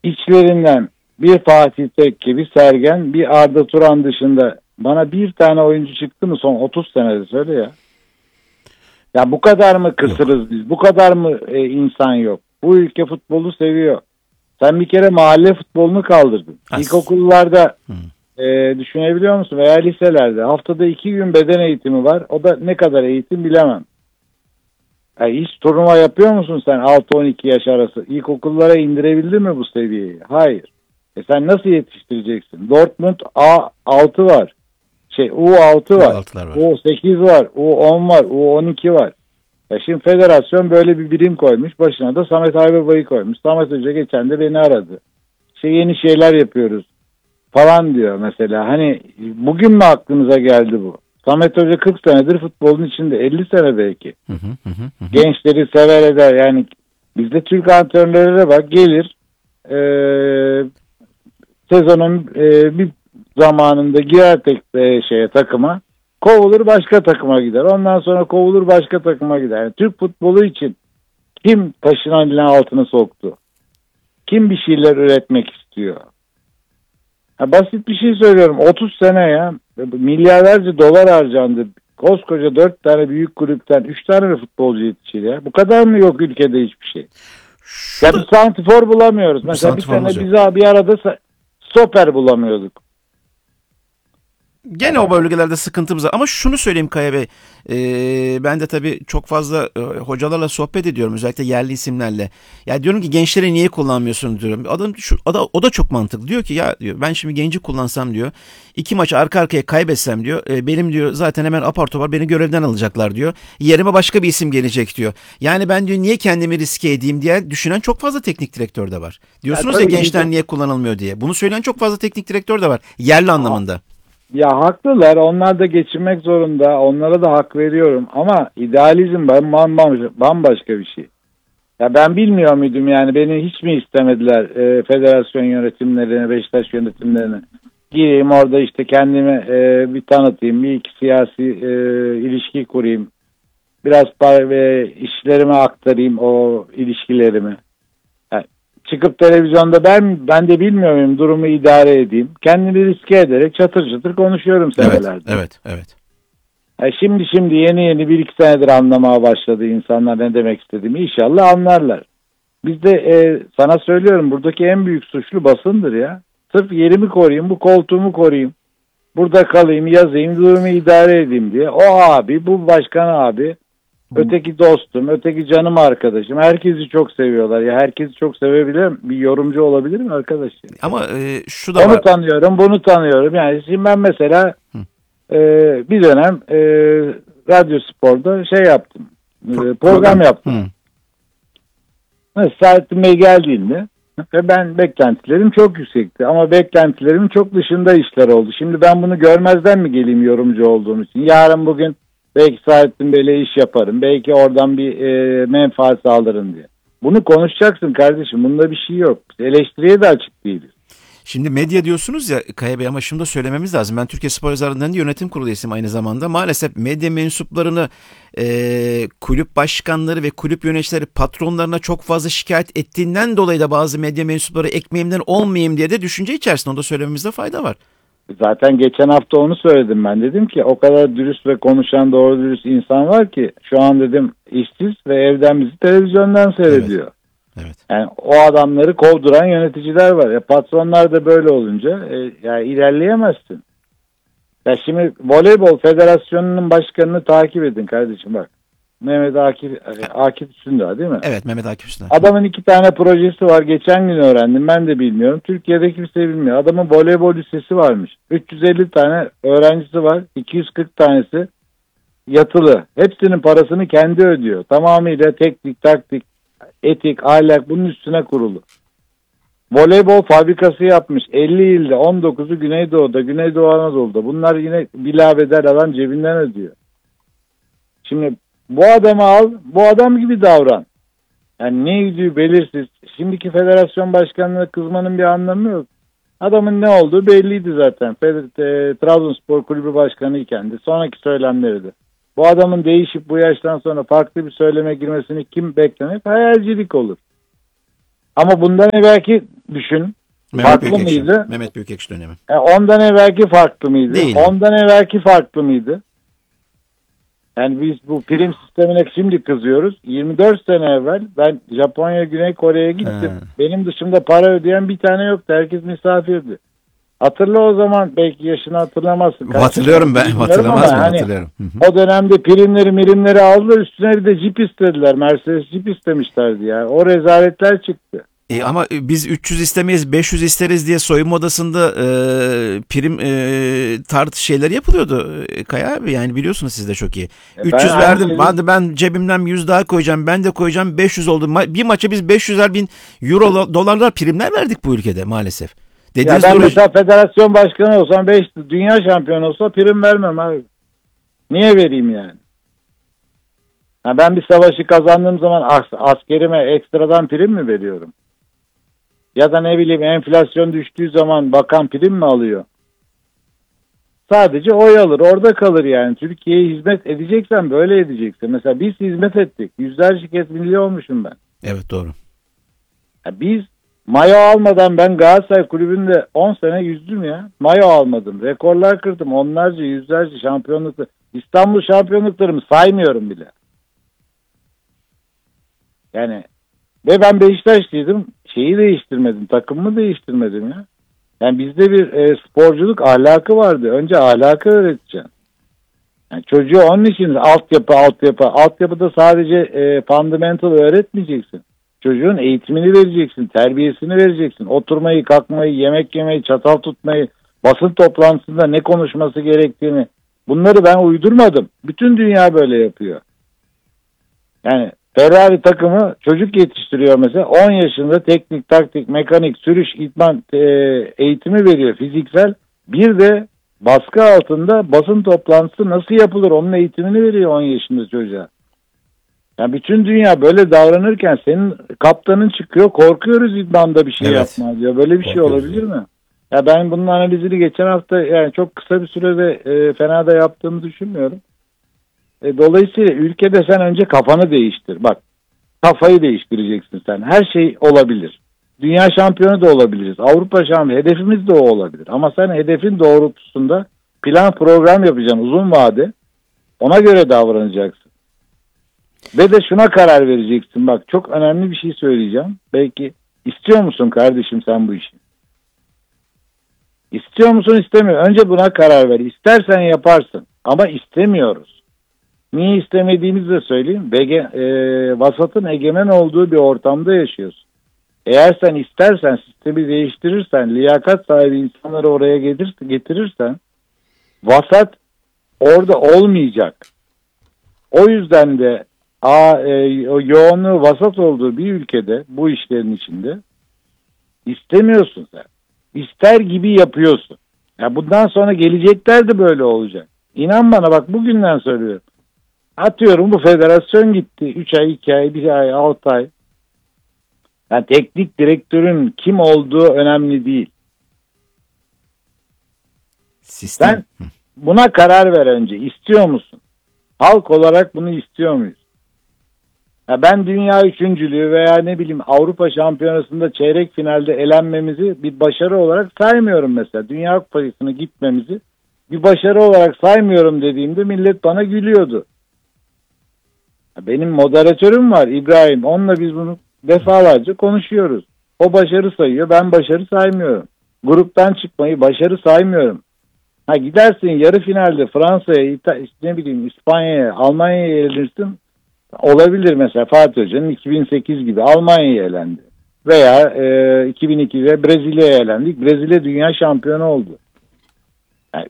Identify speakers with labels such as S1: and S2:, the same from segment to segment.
S1: İçlerinden bir Fatih Tekke, bir Sergen, bir Arda Turan dışında bana bir tane oyuncu çıktı mı son 30 senede, söyle ya. Ya bu kadar mı kısırız
S2: Yok.
S1: biz? Bu kadar mı insan yok? Bu ülke futbolu seviyor. Sen bir kere mahalle futbolunu kaldırdın. İlkokullarda
S2: Hı.
S1: düşünebiliyor musun? Veya liselerde haftada 2 gün beden eğitimi var. O da ne kadar eğitim bilemem. Yani hiç turnuva yapıyor musun sen 6-12 yaş arası? İlkokullara indirebildin mi bu seviyeyi? Hayır. Sen nasıl yetiştireceksin? Dortmund A6 var. U6 var.
S2: U6'lar var.
S1: U8 var. U10 var. U12 var. Şimdi federasyon böyle bir birim koymuş. Başına da Samet Aybaba'yı koymuş. Samet Hoca geçen de beni aradı. Yeni şeyler yapıyoruz falan diyor mesela. Hani bugün mü aklınıza geldi bu? Samet Hoca 40 senedir futbolun içinde. 50 sene belki. Gençleri sever eder. Yani bizde Türk antrenörlere bak, gelir sezonun bir zamanında girer tek takıma, kovulur başka takıma gider. Ondan sonra kovulur başka takıma gider. Yani Türk futbolu için kim taşın altına soktu? Kim bir şeyler üretmek istiyor? Basit bir şey söylüyorum. 30 sene ya. Milyarlarca dolar harcandı. Koskoca 4 tane büyük kulüpten 3 tane mi futbolcu yetişir ya? Bu kadar mı yok ülkede hiçbir şey? Ya bir santifor bulamıyoruz. Mesela bir sene biz bir arada stoper bulamıyorduk.
S2: Gene o bölgelerde sıkıntımız var. Ama şunu söyleyeyim Kaya Bey. Ben de tabii çok fazla hocalarla sohbet ediyorum. Özellikle yerli isimlerle. Ya diyorum ki gençleri niye kullanmıyorsun diyorum. O da çok mantıklı. Diyor ki ya diyor, ben şimdi genci kullansam diyor. 2 maçı arka arkaya kaybetsem diyor. Benim diyor zaten hemen apar topar beni görevden alacaklar diyor. Yerime başka bir isim gelecek diyor. Yani ben diyor niye kendimi riske edeyim diye düşünen çok fazla teknik direktör de var. Diyorsunuz ya gençler niye kullanılmıyor diye. Bunu söyleyen çok fazla teknik direktör de var. Yerli anlamında.
S1: Ya haklılar. Onlar da geçinmek zorunda. Onlara da hak veriyorum. Ama idealizm bambaşka bir şey. Ya ben bilmiyor muydum yani, beni hiç mi istemediler federasyon yönetimlerine, Beşiktaş yönetimlerine? Gireyim orada işte kendimi bir tanıtayım, bir iki siyasi ilişki kurayım. Biraz işlerime aktarayım o ilişkilerimi. Çıkıp televizyonda ben de bilmiyor muyum, durumu idare edeyim. Kendimi riske ederek çatır çatır konuşuyorum senelerde.
S2: Evet.
S1: Şimdi yeni bir iki senedir anlamaya başladı insanlar ne demek istediğimi. İnşallah anlarlar. Biz de sana söylüyorum, buradaki en büyük suçlu basındır ya. Sırf yerimi koruyayım, bu koltuğumu koruyayım. Burada kalayım, yazayım, durumu idare edeyim diye. O abi, bu başkan abi, öteki dostum, öteki canım arkadaşım. Herkesi çok seviyorlar. Ya herkesi çok sevebilir mi? Bir yorumcu olabilir mi arkadaş?
S2: Ama şu da var.
S1: Onu tanıyorum, bunu tanıyorum. Yani şimdi ben mesela bir dönem Radyo Spor'da yaptım. Program yaptım. Saadettin Bey geldiğinde ve ben beklentilerim çok yüksekti. Ama beklentilerimin çok dışında işler oldu. Şimdi ben bunu görmezden mi geleyim yorumcu olduğum için? Yarın bugün belki Saadettin Bey'le iş yaparım. Belki oradan bir menfaat sağlarım diye. Bunu konuşacaksın kardeşim. Bunda bir şey yok. Eleştiriye de açık değiliz.
S2: Şimdi medya diyorsunuz ya Kaya Bey, ama şunu da söylememiz lazım. Ben Türkiye Spor Yazarları'nın yönetim kurulu üyesiyim aynı zamanda. Maalesef medya mensuplarını kulüp başkanları ve kulüp yöneticileri patronlarına çok fazla şikayet ettiğinden dolayı da bazı medya mensupları ekmeğimden olmayayım diye de düşünce içerisinde, onu da söylememizde fayda var.
S1: Zaten geçen hafta onu söyledim ben. Dedim ki o kadar dürüst ve konuşan doğru dürüst insan var ki şu an dedim işsiz ve evden bizi televizyondan seyrediyor.
S2: Evet.
S1: Yani o adamları kovduran yöneticiler var. Patronlar da böyle olunca yani ilerleyemezsin. Ya şimdi Voleybol Federasyonu'nun başkanını takip edin kardeşim bak. Mehmet Akif Üstündağ değil mi?
S2: Evet, Mehmet Akif Üstündağ.
S1: Adamın 2 tane projesi var. Geçen gün öğrendim. Ben de bilmiyorum. Türkiye'de kimse bilmiyor. Adamın voleybol lisesi varmış. 350 tane öğrencisi var. 240 tanesi yatılı. Hepsinin parasını kendi ödüyor. Tamamıyla teknik, taktik, etik, ahlak bunun üstüne kurulu. Voleybol fabrikası yapmış. 50 ilde 19'u Güneydoğu'da, Güneydoğu Anadolu'da. Bunlar yine bilabedel adam cebinden ödüyor. Şimdi bu adamı al, bu adam gibi davran. Yani ne yüzüğü belirsiz. Şimdiki federasyon başkanlığına kızmanın bir anlamı yok. Adamın ne olduğu belliydi zaten. Trabzonspor Kulübü Başkanı iken de. Sonraki söylemleri de. Bu adamın değişip bu yaştan sonra farklı bir söyleme girmesini kim beklemek? Hayalcilik olur. Ama bundan belki düşün.
S2: Mehmet
S1: Farklı
S2: Büyükekşi.
S1: mıydı?
S2: Mehmet Büyükekşi dönemi.
S1: Ondan evvelki farklı mıydı?
S2: Değil.
S1: Ondan evvelki farklı mıydı? Yani biz bu prim sistemine şimdi kızıyoruz. 24 sene evvel ben Japonya, Güney Kore'ye gittim.
S2: Ha.
S1: Benim dışımda para ödeyen bir tane yoktu. Herkes misafirdi. Hatırla o zaman, belki yaşını hatırlamazsın.
S2: Hatırlıyorum ben. Hatırlamaz mı?
S1: Hani
S2: Hatırlıyorum. Hı.
S1: o dönemde mirimleri aldılar. Üstüne bir de Jeep istediler. Mercedes Jeep istemişlerdi ya. O rezaletler çıktı.
S2: Ama biz 300 istemeyiz, 500 isteriz diye soyunma odasında prim şeyler yapılıyordu Kaya abi. Yani biliyorsunuz siz de çok iyi. 300 verdim. Hadi ben cebimden 100 daha koyacağım. Ben de koyacağım. 500 oldu. Bir maça biz 500'er bin euro, dolarlar primler verdik bu ülkede maalesef.
S1: Ya ben mesela federasyon başkanı olsam, dünya şampiyonu olsa prim vermem abi. Niye vereyim yani? Ha, ben bir savaşı kazandığım zaman askerime ekstradan prim mi veriyorum? Ya da ne bileyim, enflasyon düştüğü zaman bakan prim mi alıyor? Sadece oy alır, orada kalır yani. Türkiye'ye hizmet edeceksen böyle edeceksin. Mesela biz hizmet ettik. Yüzlerce kez milli olmuşum ben.
S2: Evet, doğru.
S1: Ya biz mayo almadan, ben Galatasaray Kulübü'nde 10 sene yüzdüm ya. Mayo almadım. Rekorlar kırdım. Onlarca, yüzlerce şampiyonluklar. İstanbul şampiyonluklarımı saymıyorum bile. Yani ve ben Beşiktaşlıydım. Şeyi değiştirmedim. Takımımı değiştirmedim ya. Yani bizde bir sporculuk ahlakı vardı. Önce ahlakı öğreteceksin. Yani çocuğu onun için altyapı. Altyapıda sadece fundamental öğretmeyeceksin. Çocuğun eğitimini vereceksin, terbiyesini vereceksin. Oturmayı, kalkmayı, yemek yemeyi, çatal tutmayı, basın toplantısında ne konuşması gerektiğini. Bunları ben uydurmadım. Bütün dünya böyle yapıyor. Yani Ferrari takımı çocuk yetiştiriyor mesela. 10 yaşında teknik, taktik, mekanik, sürüş, idman eğitimi veriyor, fiziksel. Bir de baskı altında basın toplantısı nasıl yapılır onun eğitimini veriyor 10 yaşında çocuğa. Yani bütün dünya böyle davranırken senin kaptanın çıkıyor, korkuyoruz idmanda bir şey yapma diyor. Böyle bir şey olabilir mi? Ya ben bunun analizini geçen hafta, yani çok kısa bir sürede fena da yaptığımı düşünmüyorum. Dolayısıyla ülkede sen önce kafanı değiştir. Bak, kafayı değiştireceksin sen. Her şey olabilir. Dünya şampiyonu da olabiliriz. Avrupa şampiyonu, hedefimiz de o olabilir. Ama sen hedefin doğrultusunda plan program yapacaksın uzun vade. Ona göre davranacaksın. Ve de şuna karar vereceksin. Bak, çok önemli bir şey söyleyeceğim. Belki istiyor musun kardeşim sen bu işi? İstiyor musun, istemiyor? Önce buna karar ver. İstersen yaparsın. Ama istemiyoruz. Niye istemediğimizi de söyleyeyim. Vasatın egemen olduğu bir ortamda yaşıyorsun. Eğer sen istersen, sistemi değiştirirsen, liyakat sahibi insanları oraya getirirsen, vasat orada olmayacak. O yüzden de yoğunluğu vasat olduğu bir ülkede, bu işlerin içinde istemiyorsun sen. İster gibi yapıyorsun. Ya bundan sonra gelecekler de böyle olacak. İnan bana, bak bugünden söylüyorum. Atıyorum bu federasyon gitti. 3 ay, 2 ay, 1 ay, 6 ay. Yani teknik direktörün kim olduğu önemli değil.
S2: Sistem.
S1: Sen buna karar ver önce. İstiyor musun? Halk olarak bunu istiyor muyuz? Ya ben dünya üçüncülüğü veya ne bileyim Avrupa şampiyonasında çeyrek finalde elenmemizi bir başarı olarak saymıyorum mesela. Dünya Kupası'na gitmemizi bir başarı olarak saymıyorum dediğimde millet bana gülüyordu. Benim moderatörüm var İbrahim. Onunla biz bunu defalarca konuşuyoruz. O başarı sayıyor. Ben başarı saymıyorum. Gruptan çıkmayı başarı saymıyorum. Ha, gidersin yarı finalde Fransa'ya, ne bileyim İspanya'ya, Almanya'ya elenirsin. Olabilir mesela Fatih Hoca'nın 2008 gibi Almanya'ya elendi. Veya 2002'de Brezilya'ya elendik. Brezilya dünya şampiyonu oldu. Yani,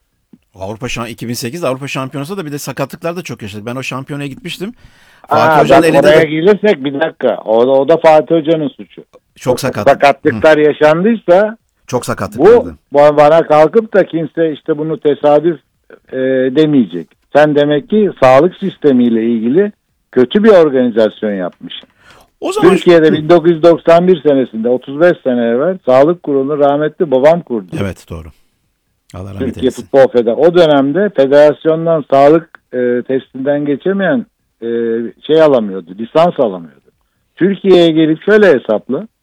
S2: 2008 Avrupa Şampiyonası da bir de sakatlıklar da çok yaşadık. Ben o şampiyonaya gitmiştim. Fatih Hoca'nın elinde
S1: oraya gelirsek bir dakika. O da Fatih Hoca'nın suçu.
S2: Çok
S1: sakatlıklar yaşandıysa
S2: çok sakatlıklardı.
S1: Bu bana kalkıp da kimse işte bunu tesadüf demeyecek. Sen demek ki sağlık sistemiyle ilgili kötü bir organizasyon yapmışsın.
S2: O zaman
S1: Türkiye'de 1991 senesinde 35 sene evvel Sağlık Kurulu'nu rahmetli babam kurdu.
S2: Evet, doğru. Allah rahmet
S1: Türkiye
S2: eylesin.
S1: Futbol Federasyonu. O dönemde federasyondan sağlık testinden geçemeyen alamıyordu. Lisans alamıyordu. Türkiye'ye gelip şöyle hesapla.